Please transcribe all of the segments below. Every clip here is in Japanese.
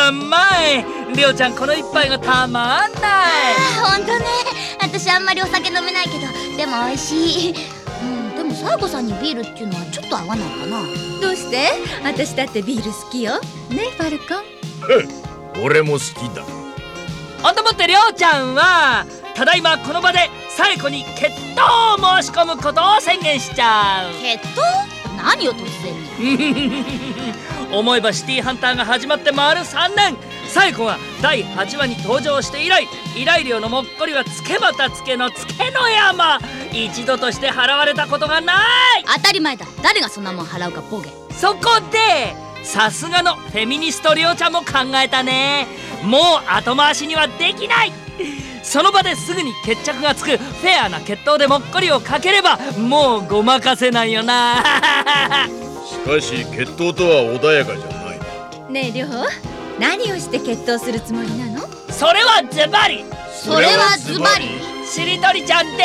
うんまい。りょうちゃんこの一杯がたまんない。 ほんとね。私あんまりお酒飲めないけど、でも美味しい。でもサイコさんにビールっていうのはちょっと合わないかな。 どうして？私だってビール好きよ。ね、ファルコン。 俺も好きだ。 ほんともってりょうちゃんはただいまこの場でサイコに決闘を申し込むことを宣言しちゃう。 決闘？何を突然に。 思えばシティハンターが始まって丸3年。サイコが第8話に登場して以来、依頼料のもっこりはつけまたつけのつけの山。一度として払われたことがない。 当たり前だ。誰がそんなもん払うかボケ。 そこでさすがのフェミニストりょうちゃんも考えたね。もう後回しにはできない。その場ですぐに決着がつくフェアな決闘でもっこりをかければもうごまかせないよな。 しかし決闘とは穏やかじゃないな。 ねえりょう、何をして決闘するつもりなの？ それはズバリ、 それはズバリしりとりちゃんです。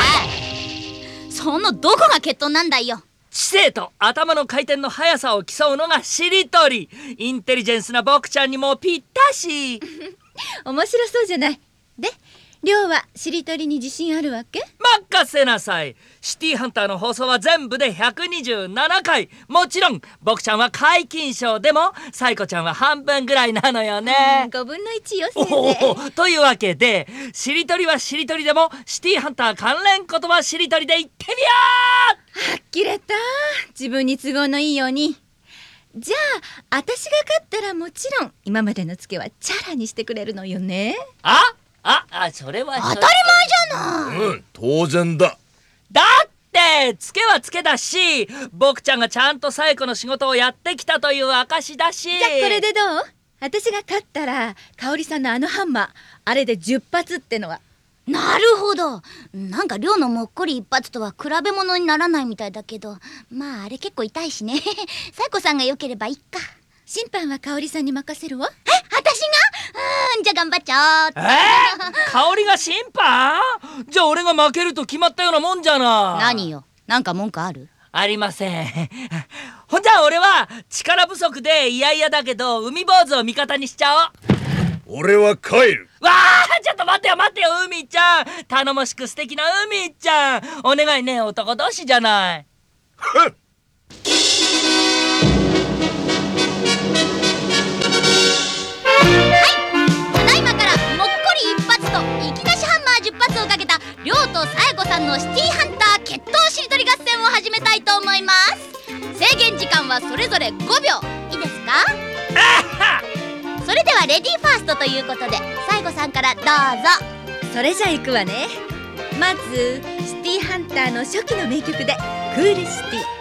そのどこが決闘なんだよ。 知性と頭の回転の速さを競うのがしりとり。インテリジェンスな僕ちゃんにもぴったし。 面白そうじゃない。で、りょうはしりとりに自信あるわけ？ 任せなさい。シティハンターの放送は全部で127回。もちろん僕ちゃんは皆勤賞でもサイコちゃんは半分ぐらいなのよね。 5分の1よ先生。 というわけでしりとりはしりとりでもシティハンター関連言葉しりとりで言ってみよう。 はっきれた。自分に都合のいいように。じゃあ私が勝ったらもちろん今までのツケはチャラにしてくれるのよね。 それは当たり前じゃない。 当然だ。 だってツケはツケだし、僕ちゃんがちゃんとサイコの仕事をやってきたという証だし。 じゃあこれでどう？私が勝ったら香織さんのあのハンマー、あれで10発ってのは。 なるほど。なんか寮のもっこり一発とは比べ物にならないみたいだけど、まああれ結構痛いしね。サイコさんが良ければいいか。 審判は香織さんに任せるわ。 私が？じゃあ頑張っちゃおう。 香りが審判？じゃあ俺が負けると決まったようなもんじゃな。 何よ、なんか文句ある？ ありません。ほんじゃ俺は力不足でいやいやだけど海坊主を味方にしちゃおう。 俺は帰る。 わあ、ちょっと待ってよ海ちゃん。頼もしく素敵な海ちゃん、お願いね。男同士じゃない。 ただいまからもっこり一発といきなしハンマー10発をかけたりょうとさえこさんのシティハンター決闘しりとり合戦を始めたいと思います。制限時間はそれぞれ5秒。いいですか？それではレディーファーストということでさえこさんからどうぞ。 それじゃあ行くわね。まずシティハンターの初期の名曲でクールシティ。